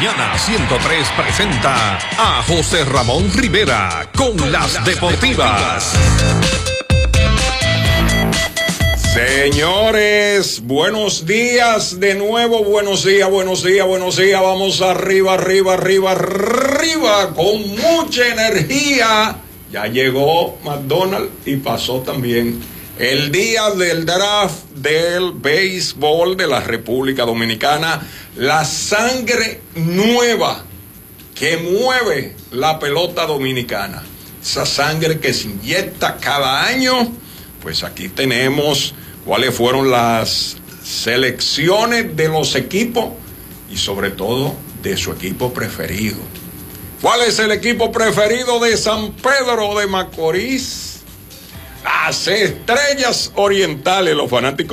Mañana 103 presenta a José Ramón Rivera con las deportivas. Señores, buenos días de nuevo, buenos días. Vamos arriba, con mucha energía. Ya llegó McDonald's y pasó también el día del draft del béisbol de la República Dominicana. La sangre nueva que mueve la pelota dominicana. Esa sangre que se inyecta cada año. Pues aquí tenemos cuáles fueron las selecciones de los equipos y sobre todo de su equipo preferido. ¿Cuál es el equipo preferido de San Pedro de Macorís? Las Estrellas Orientales, los fanáticos